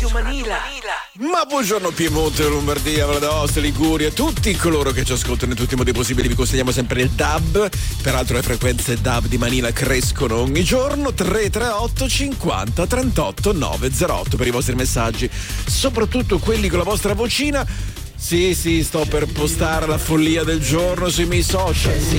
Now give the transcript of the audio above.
Ma buongiorno Piemonte, Lombardia, Valle d'Aosta, Liguria, tutti coloro che ci ascoltano in tutti i modi possibili. Vi consigliamo sempre il DAB. Peraltro le frequenze DAB di Manila crescono ogni giorno. 338 50 38 908 per i vostri messaggi, soprattutto quelli con la vostra vocina. Sì, sto per postare la follia del giorno sui miei social. Sì,